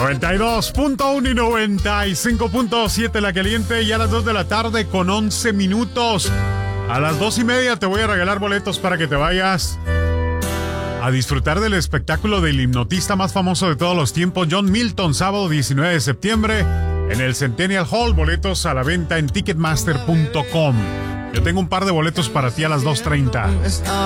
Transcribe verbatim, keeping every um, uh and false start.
noventa y dos punto uno y noventa y cinco punto siete La Caliente, y a las dos de la tarde con once minutos. A las dos y media te voy a regalar boletos para que te vayas a disfrutar del espectáculo del hipnotista más famoso de todos los tiempos, John Milton, sábado diecinueve de septiembre en el Centennial Hall. Boletos a la venta en ticketmaster punto com. Yo tengo un par de boletos para ti a las dos treinta.